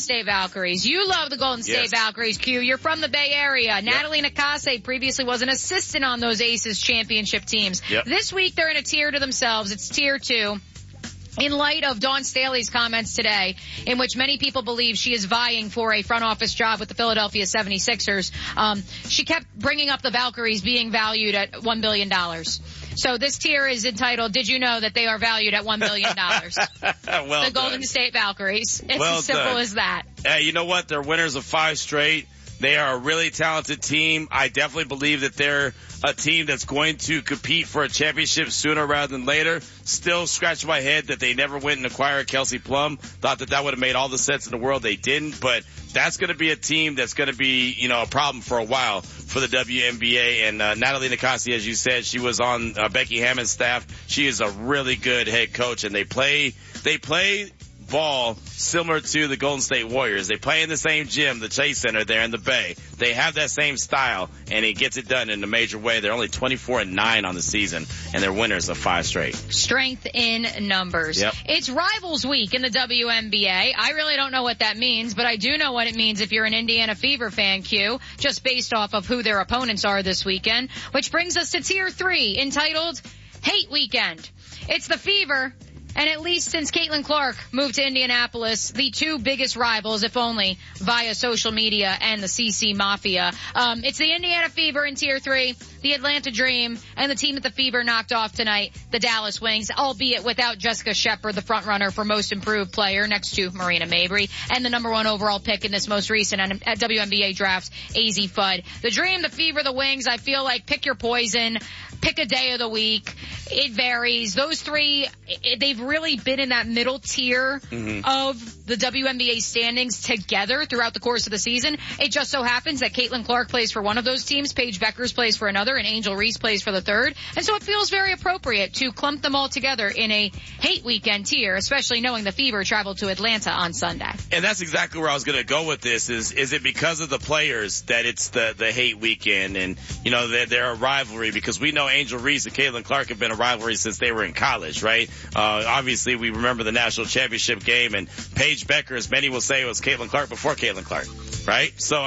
State Valkyries. You love the Golden State Valkyries, Q. You're from the Bay Area. Yep. Natalie Nakase previously was an assistant on those Aces championship teams. Yep. This week they're in a tier to themselves. It's tier 2. In light of Dawn Staley's comments today, in which many people believe she is vying for a front office job with the Philadelphia 76ers, she kept bringing up the Valkyries being valued at $1 billion. So this tier is entitled, Did You Know That They Are Valued at $1 Billion? Well the Golden State Valkyries. It's as simple as that. Hey, you know what? They're winners of 5 straight. They are a really talented team. I definitely believe that they're a team that's going to compete for a championship sooner rather than later. Still scratch my head that they never went and acquired Kelsey Plum. Thought that would have made all the sense in the world. They didn't, but that's going to be a team that's going to be, a problem for a while for the WNBA. And Natalie Nakase, as you said, she was on Becky Hammond's staff. She is a really good head coach, and they play ball similar to the Golden State Warriors. They play in the same gym, the Chase Center there in the Bay. They have that same style, and it gets it done in a major way. They're only 24-9 on the season, and they're winners of 5 straight. Strength in numbers. Yep. It's Rivals Week in the WNBA. I really don't know what that means, but I do know what it means if you're an Indiana Fever fan, Q, just based off of who their opponents are this weekend, which brings us to Tier 3, entitled Hate Weekend. It's the Fever. And at least since Caitlin Clark moved to Indianapolis, the 2 biggest rivals, if only via social media and the CC Mafia. It's the Indiana Fever in Tier 3, the Atlanta Dream, and the team that the Fever knocked off tonight, the Dallas Wings, albeit without Jessica Shepard, the front-runner for Most Improved Player, next to Marina Mabrey, and the number 1 overall pick in this most recent WNBA draft, AZ Fudd. The Dream, the Fever, the Wings, I feel like pick your poison. Pick a day of the week. It varies. Those 3, they've really been in that middle tier of the WNBA standings together throughout the course of the season. It just so happens that Caitlin Clark plays for one of those teams, Paige Beckers plays for another, and Angel Reese plays for the third. And so it feels very appropriate to clump them all together in a hate weekend tier, especially knowing the Fever traveled to Atlanta on Sunday. And that's exactly where I was going to go with this. Is it because of the players that it's the hate weekend, and they're a rivalry? Because we know Angel Reese and Caitlin Clark have been a rivalry since they were in college, right? Obviously, we remember the national championship game, and Paige Beckers, many will say, was Caitlin Clark before Caitlin Clark, right? So,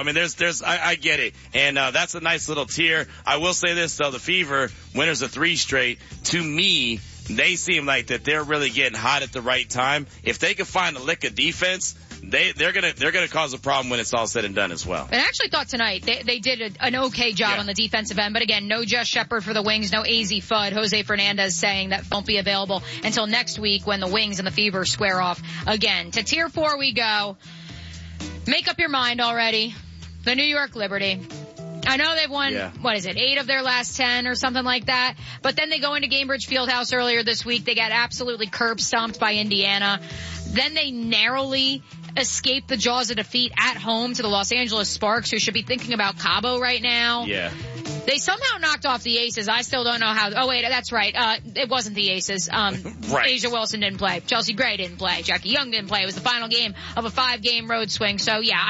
I get it. And that's a nice little tier. I will say this, though, the Fever, winners of 3 straight, to me, they seem like that they're really getting hot at the right time. If they can find a lick of defense, they're gonna cause a problem when it's all said and done as well. I actually thought tonight they did an okay job on the defensive end, but again, no Jess Shepard for the Wings, no AZ Fudd. Jose Fernandez saying that won't be available until next week when the Wings and the Fever square off again. To Tier 4 we go. Make up your mind already. The New York Liberty. I know they've won, 8 of their last 10 or something like that. But then they go into Gainbridge Fieldhouse earlier this week. They got absolutely curb stomped by Indiana. Then they narrowly escape the jaws of defeat at home to the Los Angeles Sparks, who should be thinking about Cabo right now. Yeah. They somehow knocked off the Aces. I still don't know how. Oh, wait, that's right. It wasn't the Aces. Right. Asia Wilson didn't play. Chelsea Gray didn't play. Jackie Young didn't play. It was the final game of a 5-game road swing. So, yeah,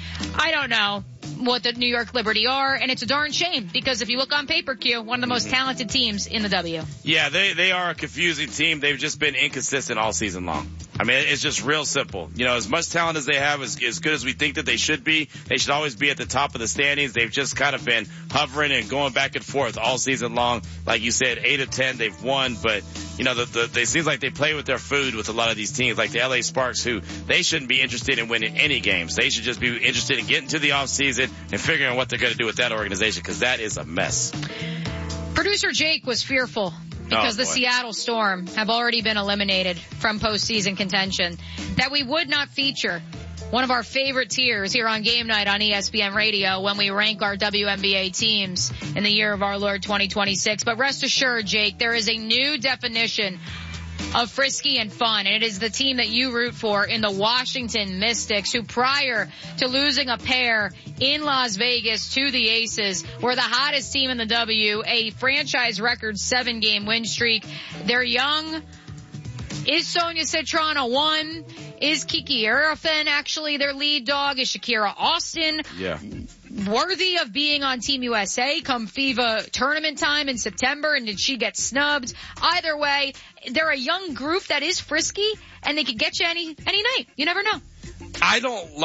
I don't know what the New York Liberty are, and it's a darn shame because if you look on paper, Q, one of the most talented teams in the W. Yeah, they are a confusing team. They've just been inconsistent all season long. It's just real simple. As much talent as they have, as good as we think that they should be, they should always be at the top of the standings. They've just kind of been hovering and going back and forth all season long. Like you said, 8 of 10 they've won, but they seems like they play with their food with a lot of these teams, like the LA Sparks, who they shouldn't be interested in winning any games. They should just be interested in getting to the off season and figuring out what they're going to do with that organization, because that is a mess. Producer Jake was fearful because the Seattle Storm have already been eliminated from postseason contention, that we would not feature one of our favorite tiers here on Game Night on ESPN Radio when we rank our WNBA teams in the year of our Lord 2026. But rest assured, Jake, there is a new definition of frisky and fun, and it is the team that you root for in the Washington Mystics, who prior to losing a pair in Las Vegas to the Aces were the hottest team in the W, a franchise record 7-game win streak. They're young. Is Sonia Citron a 1? Is Kiki Arafin actually their lead dog? Is Shakira Austin worthy of being on Team USA come FIBA tournament time in September? And did she get snubbed? Either way, they're a young group that is frisky, and they could get you any night. You never know. I don't